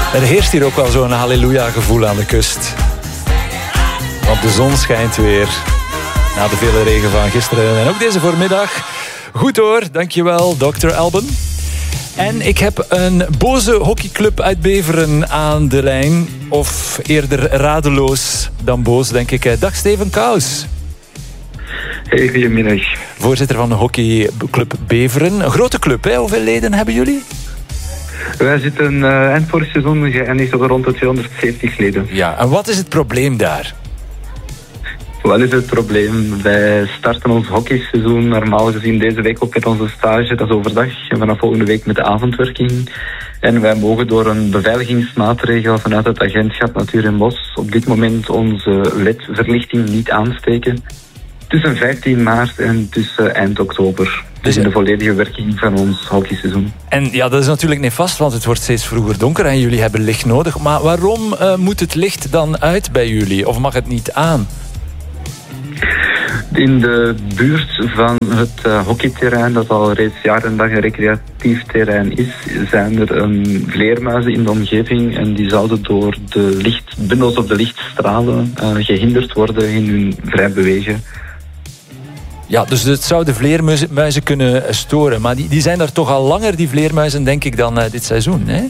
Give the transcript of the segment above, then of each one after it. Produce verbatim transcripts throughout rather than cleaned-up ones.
Er heerst hier ook wel zo'n halleluja-gevoel aan de kust. Want de zon schijnt weer. Na de vele regen van gisteren en ook deze voormiddag. Goed hoor, dankjewel, dokter Alban. En ik heb een boze hockeyclub uit Beveren aan de lijn. Of eerder radeloos dan boos, denk ik. Dag Steven Kous. Hey, goedemiddag. Voorzitter van de hockeyclub Beveren. Een grote club, hè? Hoeveel leden hebben jullie? Wij zitten uh, eind vorig seizoen geëindigd op rond de tweehonderdzeventig leden. Ja, en wat is het probleem daar? Wat is het probleem? Wij starten ons hockeyseizoen normaal gezien deze week ook met onze stage. Dat is overdag. En vanaf volgende week met de avondwerking. En wij mogen door een beveiligingsmaatregel vanuit het agentschap Natuur en Bos op dit moment onze L E D-verlichting niet aansteken. Tussen vijftien maart en tussen eind oktober. Dus in de volledige werking van ons hockeyseizoen. En ja, dat is natuurlijk niet vast, want het wordt steeds vroeger donker en jullie hebben licht nodig. Maar waarom uh, moet het licht dan uit bij jullie? Of mag het niet aan? In de buurt van het uh, hockeyterrein, dat al reeds jaren en dag een recreatief terrein is, zijn er um, vleermuizen in de omgeving en die zouden door de lichtbundels of de lichtstralen uh, gehinderd worden in hun vrij bewegen. Ja, dus het zou de vleermuizen kunnen storen. Maar die, die zijn er toch al langer, die vleermuizen, denk ik, dan uh, dit seizoen, hè?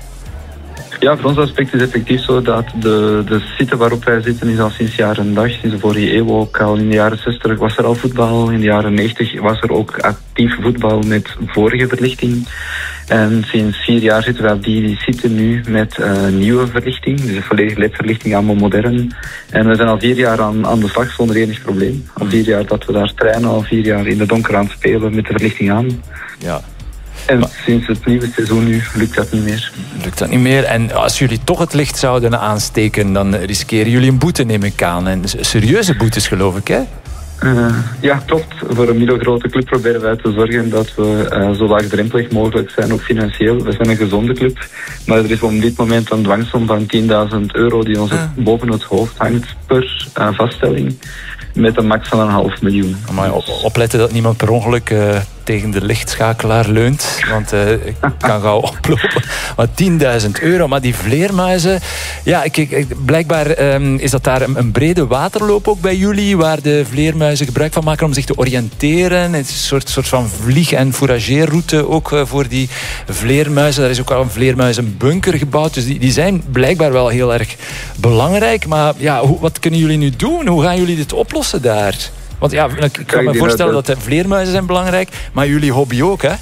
Ja, voor ons aspect is het effectief zo dat de, de site waarop wij zitten is al sinds jaren en dag. Sinds de vorige eeuw ook al. In de jaren zestig was er al voetbal. In de jaren negentig was er ook actief voetbal met vorige verlichting. En sinds vier jaar zitten wij op die, die site nu met uh, nieuwe verlichting. Dus een volledige L E D-verlichting, allemaal modern. En we zijn al vier jaar aan, aan de slag zonder enig probleem. Al vier jaar dat we daar trainen, al vier jaar in de donker aan het spelen met de verlichting aan. Ja. En maar sinds het nieuwe seizoen nu lukt dat niet meer. Lukt dat niet meer? En als jullie toch het licht zouden aansteken, dan riskeren jullie een boete, neem ik aan. En serieuze boetes, geloof ik, hè? Uh, ja, klopt. Voor een middelgrote club proberen wij te zorgen dat we uh, zo laagdrempelig mogelijk zijn, ook financieel. We zijn een gezonde club, maar er is op dit moment een dwangsom van tienduizend euro die ons uh. boven het hoofd hangt per uh, vaststelling. Met een max van een half miljoen. Maar opletten dat niemand per ongeluk uh, tegen de lichtschakelaar leunt. Want uh, ik kan gauw oplopen. Maar tienduizend euro. Maar die vleermuizen... Ja, ik, ik, blijkbaar um, is dat daar een, een brede waterloop ook bij jullie, waar de vleermuizen gebruik van maken om zich te oriënteren. Het is een soort, soort van vlieg- en fourageerroute ook uh, voor die vleermuizen. Daar is ook al een vleermuizenbunker gebouwd. Dus die, die zijn blijkbaar wel heel erg belangrijk. Maar ja, hoe, wat kunnen jullie nu doen? Hoe gaan jullie dit oplossen daar? Want ja, ik kan me voorstellen dat de vleermuizen zijn belangrijk, maar jullie hobby ook, hè?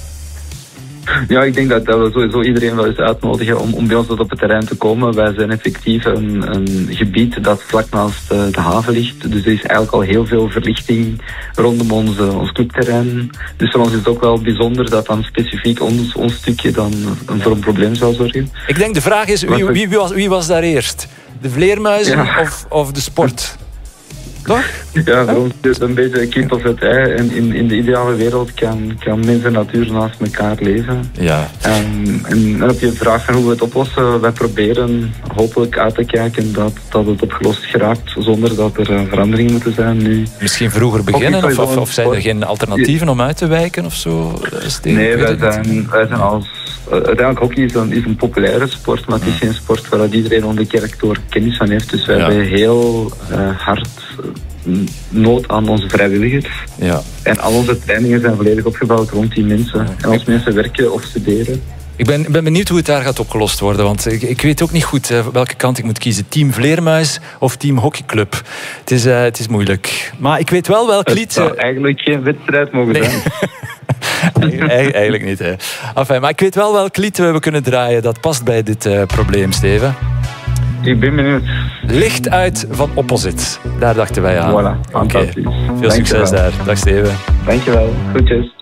Ja, ik denk dat, dat we sowieso iedereen wel eens uitnodigen om, om bij ons tot op het terrein te komen. Wij zijn effectief een, een gebied dat vlak naast de, de haven ligt. Dus er is eigenlijk al heel veel verlichting rondom onze, ons clubterrein. Dus voor ons is het ook wel bijzonder dat dan specifiek ons, ons stukje dan voor een probleem zou zorgen. Ik denk de vraag is, wie, wie, wie, was, wie was daar eerst? De vleermuizen ja. of, of de sport? Toch? Ja, voor ons is het een beetje kip of het ei. En in, in de ideale wereld kan, kan mens en natuur naast elkaar leven. Ja. En, en dan heb je de vraag van hoe we het oplossen. Wij proberen hopelijk uit te kijken dat, dat het opgelost geraakt zonder dat er uh, veranderingen moeten zijn nu. Misschien vroeger beginnen of, of, of zijn er geen alternatieven om uit te wijken of zo? Nee, wij zijn, wij zijn als... Uh, uiteindelijk hockey is een, is een populaire sport, maar het is geen sport waar iedereen om de kerk door kennis van heeft. Dus wij ja. hebben heel uh, hard uh, nood aan onze vrijwilligers. Ja. En al onze trainingen zijn volledig opgebouwd rond die mensen. Ja. En als mensen werken of studeren. Ik ben, ben benieuwd hoe het daar gaat opgelost worden, want ik, ik weet ook niet goed uh, welke kant ik moet kiezen. Team Vleermuis of Team Hockeyclub. Het is, uh, het is moeilijk. Maar ik weet wel welk lied... Het zou eigenlijk geen wedstrijd mogen nee. zijn. Eigen, eigenlijk niet, hè. Enfin, maar ik weet wel welk lied we kunnen draaien. Dat past bij dit uh, probleem, Steven. Ik ben benieuwd. Licht uit van Opposite. Daar dachten wij aan. Voilà, fantastisch. Okay. Veel succes daar. Dag Steven. Dankjewel. Groetjes.